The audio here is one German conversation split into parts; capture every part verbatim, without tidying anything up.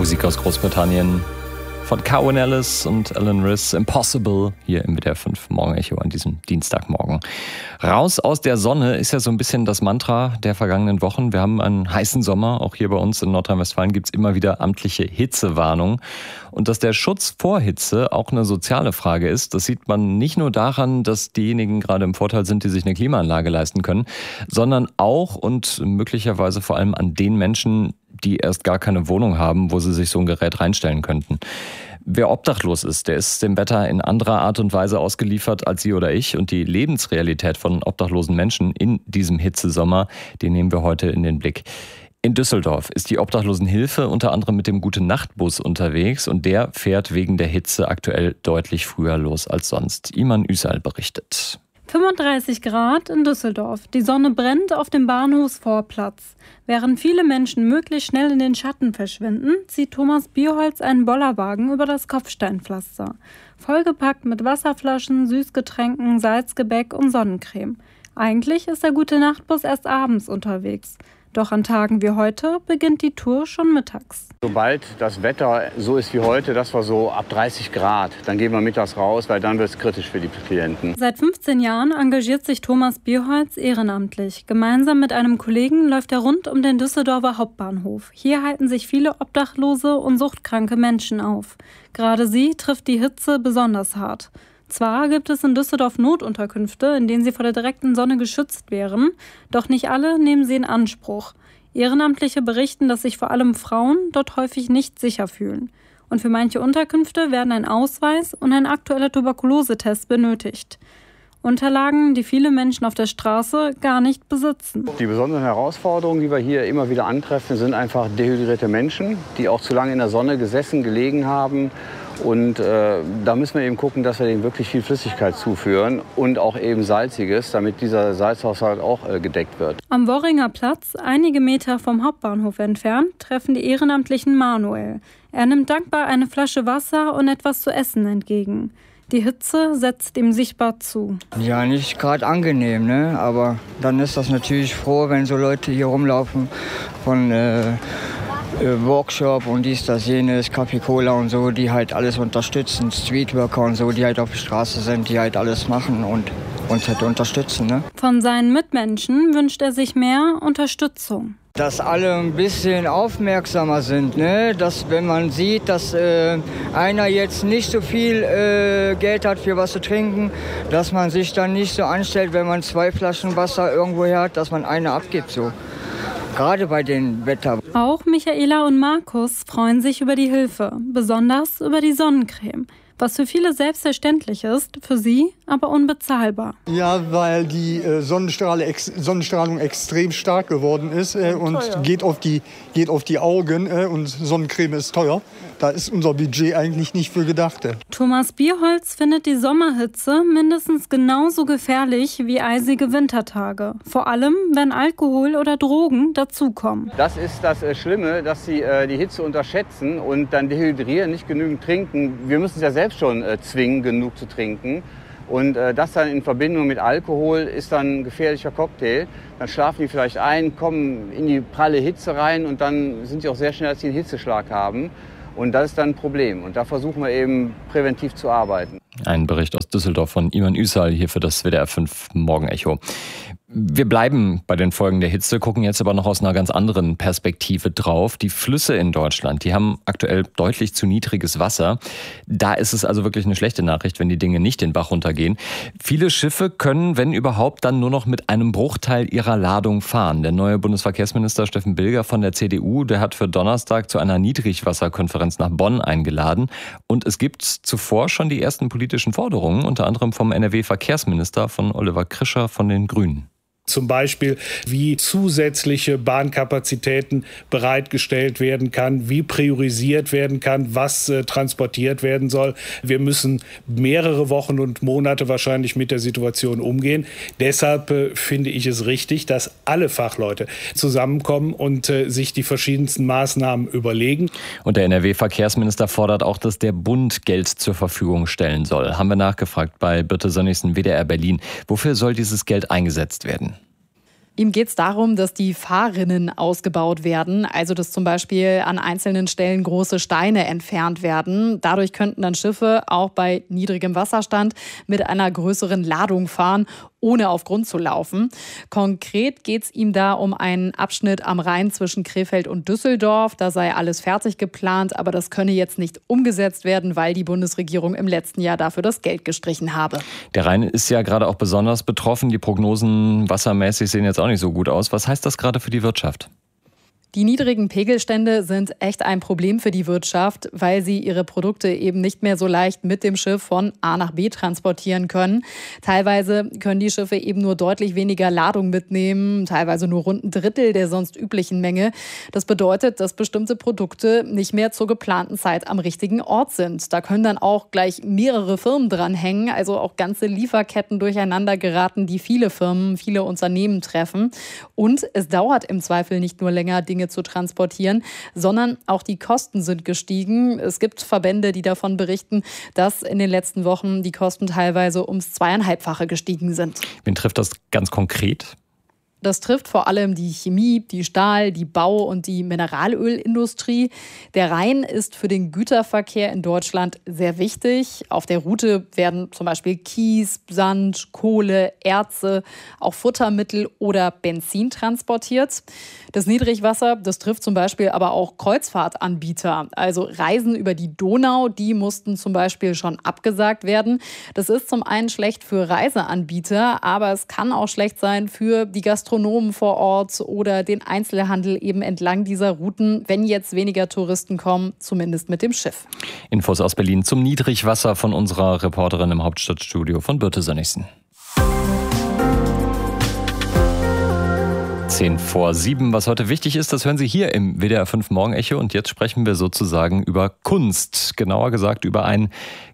Musik aus Großbritannien von Cowan Ellis und Alan Riss, Impossible, hier im W D R fünf Morgenecho an diesem Dienstagmorgen. Raus aus der Sonne ist ja so ein bisschen das Mantra der vergangenen Wochen. Wir haben einen heißen Sommer, auch hier bei uns in Nordrhein-Westfalen gibt es immer wieder amtliche Hitzewarnung. Und dass der Schutz vor Hitze auch eine soziale Frage ist, das sieht man nicht nur daran, dass diejenigen gerade im Vorteil sind, die sich eine Klimaanlage leisten können, sondern auch und möglicherweise vor allem an den Menschen, die erst gar keine Wohnung haben, wo sie sich so ein Gerät reinstellen könnten. Wer obdachlos ist, der ist dem Wetter in anderer Art und Weise ausgeliefert als Sie oder ich. Und die Lebensrealität von obdachlosen Menschen in diesem Hitzesommer, die nehmen wir heute in den Blick. In Düsseldorf ist die Obdachlosenhilfe unter anderem mit dem Gute-Nacht-Bus unterwegs und der fährt wegen der Hitze aktuell deutlich früher los als sonst. Iman Üsal berichtet. fünfunddreißig Grad in Düsseldorf. Die Sonne brennt auf dem Bahnhofsvorplatz. Während viele Menschen möglichst schnell in den Schatten verschwinden, zieht Thomas Bierholz einen Bollerwagen über das Kopfsteinpflaster. Vollgepackt mit Wasserflaschen, Süßgetränken, Salzgebäck und Sonnencreme. Eigentlich ist der Gute-Nacht-Bus erst abends unterwegs. Doch an Tagen wie heute beginnt die Tour schon mittags. Sobald das Wetter so ist wie heute, das war so ab dreißig Grad, dann gehen wir mittags raus, weil dann wird es kritisch für die Klienten. Seit fünfzehn Jahren engagiert sich Thomas Bierholz ehrenamtlich. Gemeinsam mit einem Kollegen läuft er rund um den Düsseldorfer Hauptbahnhof. Hier halten sich viele obdachlose und suchtkranke Menschen auf. Gerade sie trifft die Hitze besonders hart. Zwar gibt es in Düsseldorf Notunterkünfte, in denen sie vor der direkten Sonne geschützt wären, doch nicht alle nehmen sie in Anspruch. Ehrenamtliche berichten, dass sich vor allem Frauen dort häufig nicht sicher fühlen. Und für manche Unterkünfte werden ein Ausweis und ein aktueller Tuberkulosetest benötigt. Unterlagen, die viele Menschen auf der Straße gar nicht besitzen. Die besonderen Herausforderungen, die wir hier immer wieder antreffen, sind einfach dehydrierte Menschen, die auch zu lange in der Sonne gesessen, gelegen haben. Und äh, da müssen wir eben gucken, dass wir denen wirklich viel Flüssigkeit zuführen und auch eben Salziges, damit dieser Salzhaushalt auch äh, gedeckt wird. Am Worringer Platz, einige Meter vom Hauptbahnhof entfernt, treffen die Ehrenamtlichen Manuel. Er nimmt dankbar eine Flasche Wasser und etwas zu essen entgegen. Die Hitze setzt ihm sichtbar zu. Ja, nicht gerade angenehm, ne? Aber dann ist das natürlich froh, wenn so Leute hier rumlaufen von äh, Workshop und dies, das, jenes, Kaffee, Cola und so, die halt alles unterstützen, Streetworker und so, die halt auf der Straße sind, die halt alles machen und uns halt unterstützen. Ne? Von seinen Mitmenschen wünscht er sich mehr Unterstützung. Dass alle ein bisschen aufmerksamer sind, ne? Dass wenn man sieht, dass äh, einer jetzt nicht so viel äh, Geld hat für was zu trinken, dass man sich dann nicht so anstellt, wenn man zwei Flaschen Wasser irgendwo her hat, dass man eine abgibt so. Gerade bei dem Wetter. Auch Michaela und Markus freuen sich über die Hilfe, besonders über die Sonnencreme. Was für viele selbstverständlich ist, für sie aber unbezahlbar. Ja, weil die äh, Sonnenstrahle, ex, Sonnenstrahlung extrem stark geworden ist äh, und geht auf die, geht auf die Augen äh, und Sonnencreme ist teuer. Da ist unser Budget eigentlich nicht für gedacht. Thomas Bierholz findet die Sommerhitze mindestens genauso gefährlich wie eisige Wintertage. Vor allem, wenn Alkohol oder Drogen dazukommen. Das ist das äh, Schlimme, dass sie äh, die Hitze unterschätzen und dann dehydrieren, nicht genügend trinken. Wir müssen es ja selbst schon äh, zwingen, genug zu trinken. Und äh, das dann in Verbindung mit Alkohol ist dann ein gefährlicher Cocktail. Dann schlafen die vielleicht ein, kommen in die pralle Hitze rein und dann sind sie auch sehr schnell, dass sie einen Hitzeschlag haben. Und das ist dann ein Problem. Und da versuchen wir eben präventiv zu arbeiten. Ein Bericht aus Düsseldorf von Iman Üsal hier für das W D R fünf Morgenecho. Wir bleiben bei den Folgen der Hitze, gucken jetzt aber noch aus einer ganz anderen Perspektive drauf. Die Flüsse in Deutschland, die haben aktuell deutlich zu niedriges Wasser. Da ist es also wirklich eine schlechte Nachricht, wenn die Dinge nicht den Bach runtergehen. Viele Schiffe können, wenn überhaupt, dann nur noch mit einem Bruchteil ihrer Ladung fahren. Der neue Bundesverkehrsminister Steffen Bilger von der C D U, der hat für Donnerstag zu einer Niedrigwasserkonferenz nach Bonn eingeladen. Und es gibt zuvor schon die ersten politischen Forderungen, unter anderem vom N R W-Verkehrsminister, von Oliver Krischer von den Grünen. Zum Beispiel, wie zusätzliche Bahnkapazitäten bereitgestellt werden kann, wie priorisiert werden kann, was äh, transportiert werden soll. Wir müssen mehrere Wochen und Monate wahrscheinlich mit der Situation umgehen. Deshalb äh, finde ich es richtig, dass alle Fachleute zusammenkommen und äh, sich die verschiedensten Maßnahmen überlegen. Und der N R W-Verkehrsminister fordert auch, dass der Bund Geld zur Verfügung stellen soll. Haben wir nachgefragt bei Birte Sönnigsen, W D R Berlin. Wofür soll dieses Geld eingesetzt werden? Ihm geht es darum, dass die Fahrrinnen ausgebaut werden, also dass zum Beispiel an einzelnen Stellen große Steine entfernt werden. Dadurch könnten dann Schiffe auch bei niedrigem Wasserstand mit einer größeren Ladung fahren, ohne auf Grund zu laufen. Konkret geht es ihm da um einen Abschnitt am Rhein zwischen Krefeld und Düsseldorf. Da sei alles fertig geplant, aber das könne jetzt nicht umgesetzt werden, weil die Bundesregierung im letzten Jahr dafür das Geld gestrichen habe. Der Rhein ist ja gerade auch besonders betroffen. Die Prognosen wassermäßig sehen jetzt auch nicht so gut aus. Was heißt das gerade für die Wirtschaft? Die niedrigen Pegelstände sind echt ein Problem für die Wirtschaft, weil sie ihre Produkte eben nicht mehr so leicht mit dem Schiff von A nach B transportieren können. Teilweise können die Schiffe eben nur deutlich weniger Ladung mitnehmen, teilweise nur rund ein Drittel der sonst üblichen Menge. Das bedeutet, dass bestimmte Produkte nicht mehr zur geplanten Zeit am richtigen Ort sind. Da können dann auch gleich mehrere Firmen dranhängen, also auch ganze Lieferketten durcheinander geraten, die viele Firmen, viele Unternehmen treffen. Und es dauert im Zweifel nicht nur länger, Dinge zu transportieren, sondern auch die Kosten sind gestiegen. Es gibt Verbände, die davon berichten, dass in den letzten Wochen die Kosten teilweise ums zweieinhalbfache gestiegen sind. Wen trifft das ganz konkret? Das trifft vor allem die Chemie, die Stahl-, die Bau- und die Mineralölindustrie. Der Rhein ist für den Güterverkehr in Deutschland sehr wichtig. Auf der Route werden zum Beispiel Kies, Sand, Kohle, Erze, auch Futtermittel oder Benzin transportiert. Das Niedrigwasser, das trifft zum Beispiel aber auch Kreuzfahrtanbieter. Also Reisen über die Donau, die mussten zum Beispiel schon abgesagt werden. Das ist zum einen schlecht für Reiseanbieter, aber es kann auch schlecht sein für die Gastronomie vor Ort oder den Einzelhandel eben entlang dieser Routen, wenn jetzt weniger Touristen kommen, zumindest mit dem Schiff. Infos aus Berlin zum Niedrigwasser von unserer Reporterin im Hauptstadtstudio von Birte Sönnigsen. Zehn vor sieben. Was heute wichtig ist, das hören Sie hier im W D R fünf Morgenecho. Und jetzt sprechen wir sozusagen über Kunst. Genauer gesagt über ein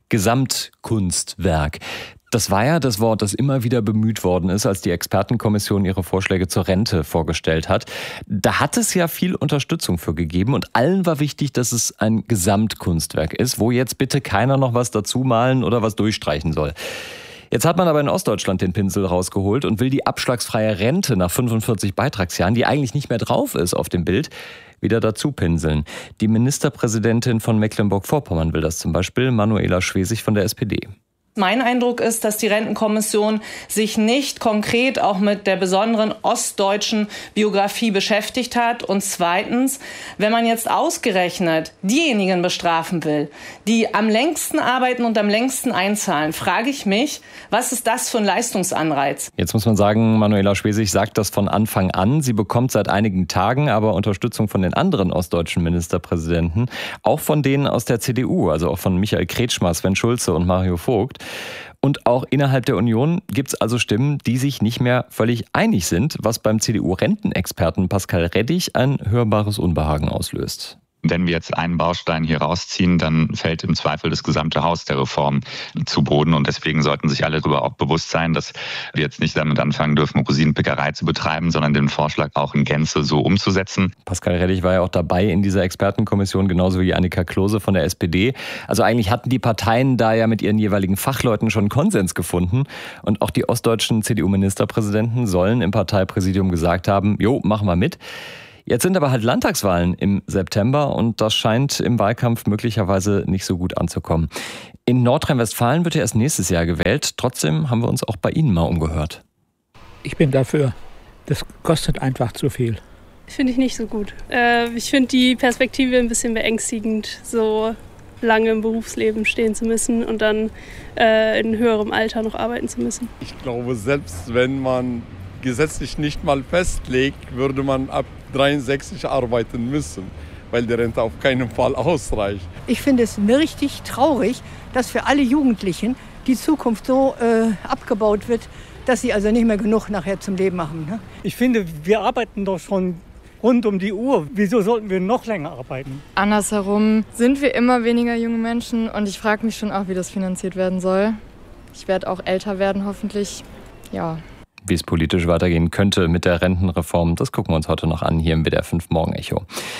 Gesamtkunstwerk. Das war ja das Wort, das immer wieder bemüht worden ist, als die Expertenkommission ihre Vorschläge zur Rente vorgestellt hat. Da hat es ja viel Unterstützung für gegeben und allen war wichtig, dass es ein Gesamtkunstwerk ist, wo jetzt bitte keiner noch was dazu malen oder was durchstreichen soll. Jetzt hat man aber in Ostdeutschland den Pinsel rausgeholt und will die abschlagsfreie Rente nach fünfundvierzig Beitragsjahren, die eigentlich nicht mehr drauf ist auf dem Bild, wieder dazu pinseln. Die Ministerpräsidentin von Mecklenburg-Vorpommern will das zum Beispiel, Manuela Schwesig von der S P D. Mein Eindruck ist, dass die Rentenkommission sich nicht konkret auch mit der besonderen ostdeutschen Biografie beschäftigt hat. Und zweitens, wenn man jetzt ausgerechnet diejenigen bestrafen will, die am längsten arbeiten und am längsten einzahlen, frage ich mich, was ist das für ein Leistungsanreiz? Jetzt muss man sagen, Manuela Schwesig sagt das von Anfang an. Sie bekommt seit einigen Tagen aber Unterstützung von den anderen ostdeutschen Ministerpräsidenten, auch von denen aus der C D U, also auch von Michael Kretschmer, Sven Schulze und Mario Vogt. Und auch innerhalb der Union gibt es also Stimmen, die sich nicht mehr völlig einig sind, was beim C D U-Rentenexperten Pascal Reddich ein hörbares Unbehagen auslöst. Wenn wir jetzt einen Baustein hier rausziehen, dann fällt im Zweifel das gesamte Haus der Reform zu Boden. Und deswegen sollten sich alle darüber auch bewusst sein, dass wir jetzt nicht damit anfangen dürfen, Rosinenpickerei zu betreiben, sondern den Vorschlag auch in Gänze so umzusetzen. Pascal Reddich war ja auch dabei in dieser Expertenkommission, genauso wie Annika Klose von der S P D. Also eigentlich hatten die Parteien da ja mit ihren jeweiligen Fachleuten schon Konsens gefunden. Und auch die ostdeutschen C D U-Ministerpräsidenten sollen im Parteipräsidium gesagt haben, jo, machen wir mit. Jetzt sind aber halt Landtagswahlen im September und das scheint im Wahlkampf möglicherweise nicht so gut anzukommen. In Nordrhein-Westfalen wird ja erst nächstes Jahr gewählt. Trotzdem haben wir uns auch bei Ihnen mal umgehört. Ich bin dafür. Das kostet einfach zu viel. Finde ich nicht so gut. Äh, ich finde die Perspektive ein bisschen beängstigend, so lange im Berufsleben stehen zu müssen und dann äh, in höherem Alter noch arbeiten zu müssen. Ich glaube, selbst wenn man gesetzlich nicht mal festlegt, würde man ab dreiundsechzig arbeiten müssen, weil die Rente auf keinen Fall ausreicht. Ich finde es richtig traurig, dass für alle Jugendlichen die Zukunft so äh, abgebaut wird, dass sie also nicht mehr genug nachher zum Leben haben. Ne? Ich finde, wir arbeiten doch schon rund um die Uhr. Wieso sollten wir noch länger arbeiten? Andersherum sind wir immer weniger junge Menschen und ich frage mich schon auch, wie das finanziert werden soll. Ich werde auch älter werden, hoffentlich. Ja. Wie es politisch weitergehen könnte mit der Rentenreform, das gucken wir uns heute noch an hier im W D R fünf Morgenecho.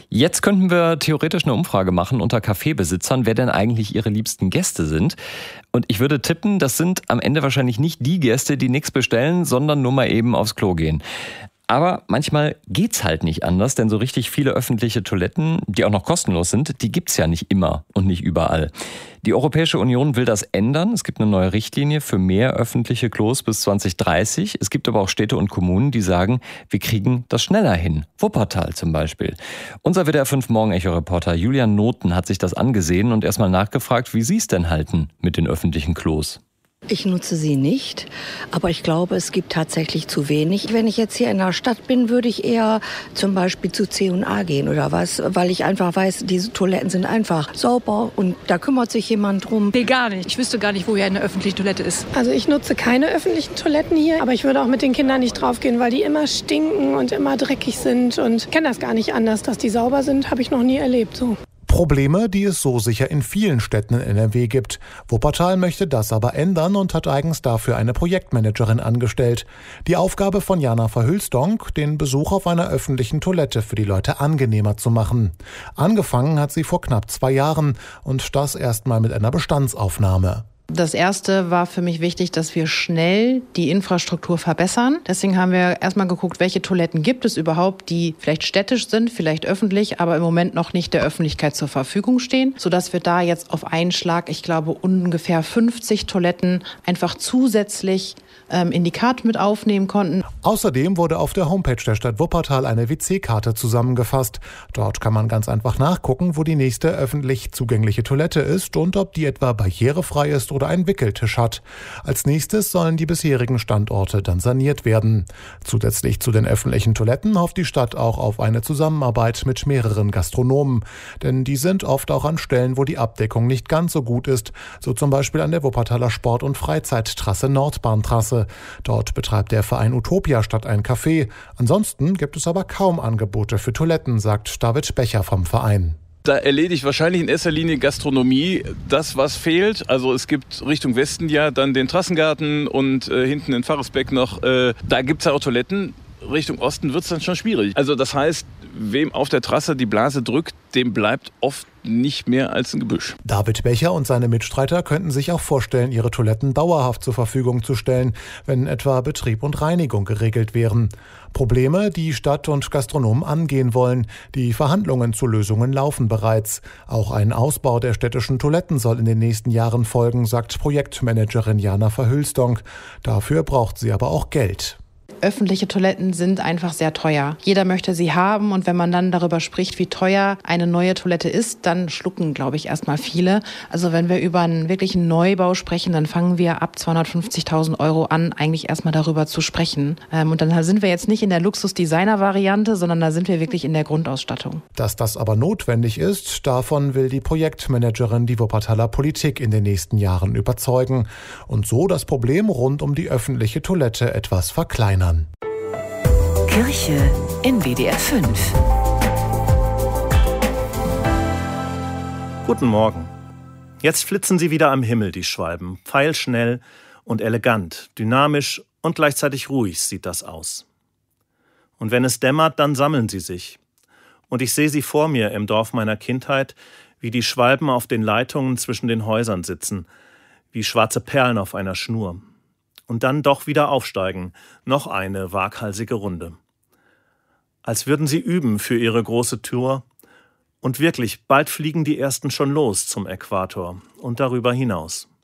Jetzt könnten wir theoretisch eine Umfrage machen unter Kaffeebesitzern, wer denn eigentlich ihre liebsten Gäste sind. Und ich würde tippen, das sind am Ende wahrscheinlich nicht die Gäste, die nichts bestellen, sondern nur mal eben aufs Klo gehen. Aber manchmal geht's halt nicht anders, denn so richtig viele öffentliche Toiletten, die auch noch kostenlos sind, die gibt's ja nicht immer und nicht überall. Die Europäische Union will das ändern. Es gibt eine neue Richtlinie für mehr öffentliche Klos bis zwanzig dreißig. Es gibt aber auch Städte und Kommunen, die sagen, wir kriegen das schneller hin. Wuppertal zum Beispiel. Unser W D R fünf Morgenecho-Reporter Julian Noten hat sich das angesehen und erstmal nachgefragt, wie sie es denn halten mit den öffentlichen Klos. Ich nutze sie nicht, aber ich glaube, es gibt tatsächlich zu wenig. Wenn ich jetzt hier in der Stadt bin, würde ich eher zum Beispiel zu C und A gehen oder was, weil ich einfach weiß, diese Toiletten sind einfach sauber und da kümmert sich jemand drum. Nee, gar nicht. Ich wüsste gar nicht, wo hier eine öffentliche Toilette ist. Also ich nutze keine öffentlichen Toiletten hier, aber ich würde auch mit den Kindern nicht draufgehen, weil die immer stinken und immer dreckig sind und kenne das gar nicht anders. Dass die sauber sind, habe ich noch nie erlebt so. Probleme, die es so sicher in vielen Städten in N R W gibt. Wuppertal möchte das aber ändern und hat eigens dafür eine Projektmanagerin angestellt. Die Aufgabe von Jana Verhülstonk, den Besuch auf einer öffentlichen Toilette für die Leute angenehmer zu machen. Angefangen hat sie vor knapp zwei Jahren und das erstmal mit einer Bestandsaufnahme. Das erste war für mich wichtig, dass wir schnell die Infrastruktur verbessern. Deswegen haben wir erstmal geguckt, welche Toiletten gibt es überhaupt, die vielleicht städtisch sind, vielleicht öffentlich, aber im Moment noch nicht der Öffentlichkeit zur Verfügung stehen, sodass wir da jetzt auf einen Schlag, ich glaube, ungefähr fünfzig Toiletten einfach zusätzlich ähm, in die Karte mit aufnehmen konnten. Außerdem wurde auf der Homepage der Stadt Wuppertal eine W C-Karte zusammengefasst. Dort kann man ganz einfach nachgucken, wo die nächste öffentlich zugängliche Toilette ist und ob die etwa barrierefrei ist oder einen Wickeltisch hat. Als nächstes sollen die bisherigen Standorte dann saniert werden. Zusätzlich zu den öffentlichen Toiletten hofft die Stadt auch auf eine Zusammenarbeit mit mehreren Gastronomen. Denn die sind oft auch an Stellen, wo die Abdeckung nicht ganz so gut ist. So zum Beispiel an der Wuppertaler Sport- und Freizeittrasse Nordbahntrasse. Dort betreibt der Verein Utopia Stadt ein Café. Ansonsten gibt es aber kaum Angebote für Toiletten, sagt David Becher vom Verein. Da erledigt wahrscheinlich in erster Linie Gastronomie das, was fehlt. Also es gibt Richtung Westen ja dann den Trassengarten und äh, hinten in Pfarrersbeck noch. Äh, da gibt es ja auch Toiletten. Richtung Osten wird es dann schon schwierig. Also das heißt, wem auf der Trasse die Blase drückt, dem bleibt oft nicht mehr als ein Gebüsch. David Becher und seine Mitstreiter könnten sich auch vorstellen, ihre Toiletten dauerhaft zur Verfügung zu stellen, wenn etwa Betrieb und Reinigung geregelt wären. Probleme, die Stadt und Gastronomen angehen wollen. Die Verhandlungen zu Lösungen laufen bereits. Auch ein Ausbau der städtischen Toiletten soll in den nächsten Jahren folgen, sagt Projektmanagerin Jana Verhülstonk. Dafür braucht sie aber auch Geld. Öffentliche Toiletten sind einfach sehr teuer. Jeder möchte sie haben und wenn man dann darüber spricht, wie teuer eine neue Toilette ist, dann schlucken, glaube ich, erstmal viele. Also wenn wir über einen wirklichen Neubau sprechen, dann fangen wir ab zweihundertfünfzigtausend Euro an, eigentlich erstmal darüber zu sprechen. Und dann sind wir jetzt nicht in der Luxus-Designer-Variante, sondern da sind wir wirklich in der Grundausstattung. Dass das aber notwendig ist, davon will die Projektmanagerin die Wuppertaler Politik in den nächsten Jahren überzeugen und so das Problem rund um die öffentliche Toilette etwas verkleinern. Kirche in W D R fünf. Guten Morgen. Jetzt flitzen sie wieder am Himmel, die Schwalben. Pfeilschnell und elegant, dynamisch und gleichzeitig ruhig sieht das aus. Und wenn es dämmert, dann sammeln sie sich. Und ich sehe sie vor mir im Dorf meiner Kindheit, wie die Schwalben auf den Leitungen zwischen den Häusern sitzen, wie schwarze Perlen auf einer Schnur. Und dann doch wieder aufsteigen, noch eine waghalsige Runde. Als würden sie üben für ihre große Tour. Und wirklich, bald fliegen die ersten schon los zum Äquator und darüber hinaus.